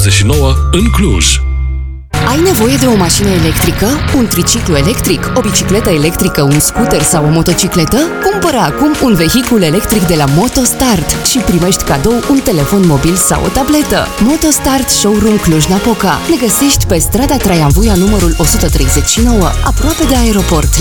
29 în Cluj. Ai nevoie de o mașină electrică? Un triciclu electric? O bicicletă electrică? Un scooter sau o motocicletă? Cumpără acum un vehicul electric de la MotoStart și primești cadou un telefon mobil sau o tabletă. MotoStart Showroom Cluj-Napoca. Ne găsești pe strada Traian Vuia numărul 139, aproape de aeroport,